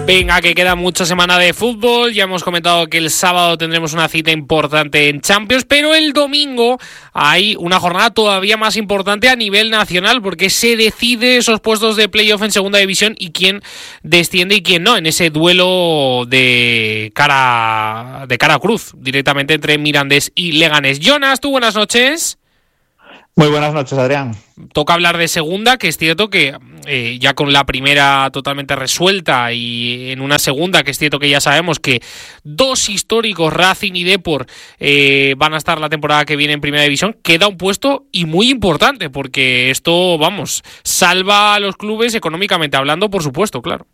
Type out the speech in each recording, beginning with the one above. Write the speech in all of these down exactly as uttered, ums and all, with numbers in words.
Venga, que queda mucha semana de fútbol. Ya hemos comentado que el sábado tendremos una cita importante en Champions, pero el domingo hay una jornada todavía más importante a nivel nacional, porque se decide esos puestos de playoff en segunda división y quién desciende y quién no, en ese duelo de cara, de cara a cruz, directamente entre Mirandés y Leganés. Jonas, tú buenas noches. Muy buenas noches, Adrián. Toca hablar de segunda, que es cierto que eh, ya con la primera totalmente resuelta y en una segunda, que es cierto que ya sabemos que dos históricos, Racing y Depor, eh, van a estar la temporada que viene en primera división, queda un puesto y muy importante, porque esto, vamos, salva a los clubes económicamente hablando, por supuesto, claro.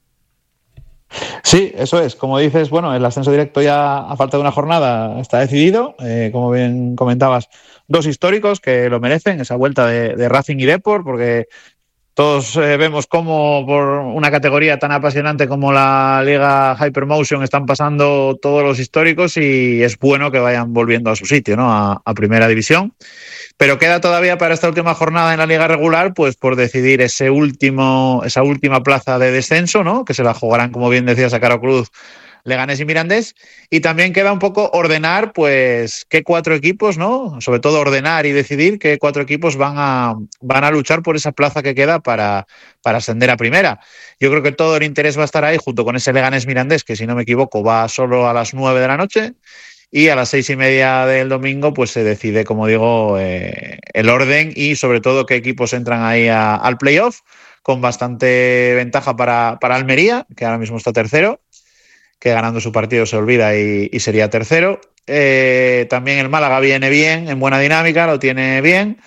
Sí, eso es. Como dices, bueno, el ascenso directo ya a falta de una jornada está decidido. Eh, como bien comentabas, dos históricos que lo merecen, esa vuelta de, de Racing y Depor, porque todos eh, vemos cómo por una categoría tan apasionante como la Liga Hypermotion están pasando todos los históricos y es bueno que vayan volviendo a su sitio, ¿no? A, a primera división. Pero queda todavía para esta última jornada en la liga regular, pues por decidir ese último, esa última plaza de descenso, ¿no? Que se la jugarán, como bien decías, a cara cruz Leganés y Mirandés. Y también queda un poco ordenar, pues, qué cuatro equipos, ¿no? Sobre todo ordenar y decidir qué cuatro equipos van a, van a luchar por esa plaza que queda para, para ascender a primera. Yo creo que todo el interés va a estar ahí, junto con ese Leganés Mirandés, que si no me equivoco va solo a las nueve de la noche. Y a las seis y media del domingo pues se decide, como digo, eh, el orden y sobre todo qué equipos entran ahí a, al playoff, con bastante ventaja para, para Almería, que ahora mismo está tercero, que ganando su partido se olvida y, y sería tercero. Eh, también el Málaga viene bien, en buena dinámica, lo tiene bien.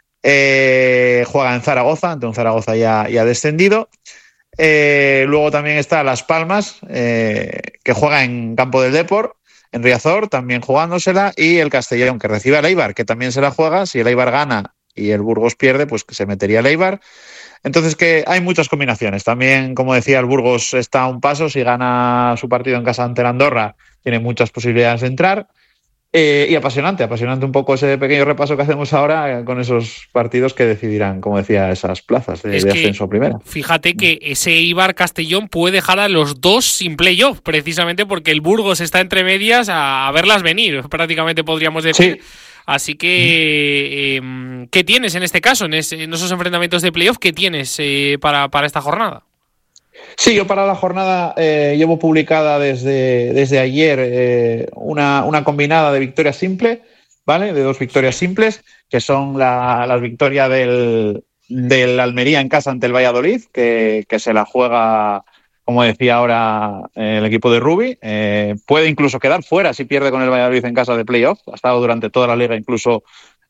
Eh, juega en Zaragoza, ante un Zaragoza ya, ya descendido. Eh, luego también está Las Palmas, eh, que juega en campo del Depor, en Riazor, también jugándosela, y el Castellón, que recibe al Eibar, que también se la juega. Si el Eibar gana y el Burgos pierde, pues se metería el Eibar. Entonces que hay muchas combinaciones. También, como decía, el Burgos está a un paso. Si gana su partido en casa ante el Andorra, tiene muchas posibilidades de entrar. Eh, y apasionante, apasionante un poco ese pequeño repaso que hacemos ahora con esos partidos que decidirán, como decía, esas plazas de, de ascenso a primera. Fíjate que ese Eibar Castellón puede dejar a los dos sin playoff, precisamente porque el Burgos está entre medias a, a verlas venir, prácticamente podríamos decir. Sí. Así que, eh, ¿qué tienes en este caso, en, ese, en esos enfrentamientos de playoff? ¿Qué tienes eh, para, para esta jornada? Sí, yo para la jornada eh, llevo publicada desde, desde ayer eh, una, una combinada de victorias simple, ¿vale? De dos victorias simples, que son la, las victorias del, del Almería en casa ante el Valladolid, que, que se la juega, como decía ahora, eh, el equipo de Rubi. Eh, puede incluso quedar fuera si pierde con el Valladolid en casa de playoff. Ha estado durante toda la liga incluso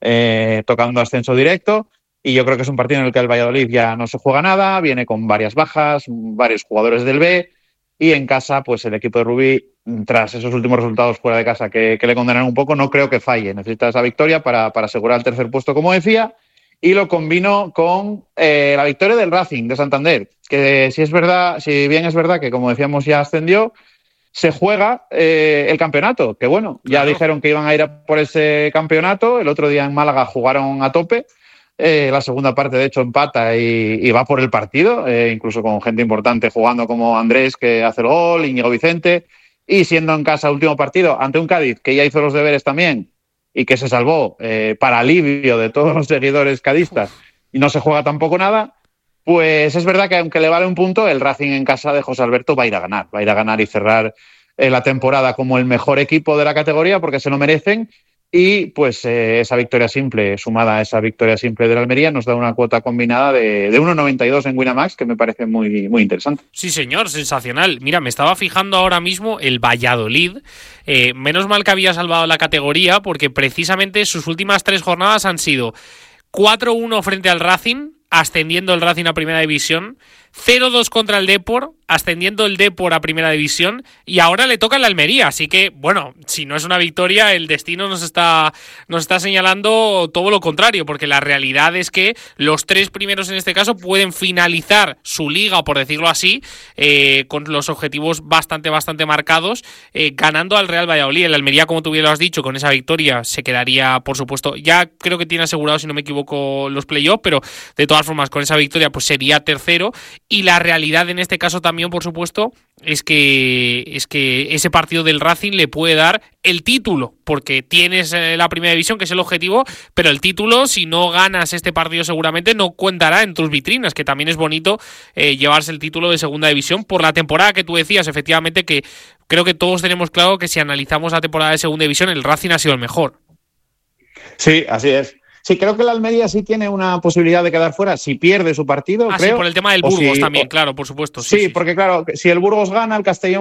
eh, tocando ascenso directo. Y yo creo que es un partido en el que el Valladolid ya no se juega nada, viene con varias bajas, varios jugadores del B, y en casa, pues el equipo de Rubí, tras esos últimos resultados fuera de casa que, que le condenan un poco, no creo que falle. Necesita esa victoria para, para asegurar el tercer puesto, como decía, y lo combino con eh, la victoria del Racing de Santander, que si es verdad, si bien es verdad que, como decíamos, ya ascendió, se juega eh, el campeonato, que bueno, ya claro. Dijeron que iban a ir a por ese campeonato. El otro día en Málaga jugaron a tope. Eh, la segunda parte, de hecho, empata y, y va por el partido, eh, incluso con gente importante jugando como Andrés, que hace el gol, Íñigo Vicente, y siendo en casa último partido ante un Cádiz que ya hizo los deberes también y que se salvó eh, para alivio de todos los seguidores cadistas y no se juega tampoco nada, pues es verdad que aunque le vale un punto, el Racing en casa de José Alberto va a ir a ganar, va a ir a ganar y cerrar eh, la temporada como el mejor equipo de la categoría, porque se lo merecen. Y pues eh, esa victoria simple, sumada a esa victoria simple de la Almería, nos da una cuota combinada de, de uno noventa y dos en Winamax, que me parece muy, muy interesante. Sí, señor, sensacional. Mira, me estaba fijando ahora mismo el Valladolid. Eh, menos mal que había salvado la categoría, porque precisamente sus últimas tres jornadas han sido cuatro uno frente al Racing, ascendiendo el Racing a Primera División, cero dos contra el Depor, ascendiendo el Depor a Primera División, y ahora le toca el Almería. Así que, bueno, si no es una victoria, el destino nos está, nos está señalando todo lo contrario, porque la realidad es que los tres primeros en este caso pueden finalizar su liga, por decirlo así, eh, con los objetivos bastante, bastante marcados, eh, ganando al Real Valladolid. El Almería, como tú bien lo has dicho, con esa victoria se quedaría, por supuesto, ya creo que tiene asegurado, si no me equivoco, los playoffs, pero de todas todas formas, con esa victoria pues sería tercero, y la realidad en este caso también, por supuesto, es que es que ese partido del Racing le puede dar el título, porque tienes eh, la primera división, que es el objetivo, pero el título, si no ganas este partido, seguramente no contará en tus vitrinas, que también es bonito eh, llevarse el título de segunda división por la temporada que tú decías, efectivamente, que creo que todos tenemos claro que si analizamos la temporada de segunda división, el Racing ha sido el mejor. Sí, así es. Sí, creo que el Almería sí tiene una posibilidad de quedar fuera si pierde su partido, ah, creo. Sí, por el tema del Burgos si, también, o, claro, por supuesto. Sí, sí, sí porque claro, si el Burgos gana, el Castellón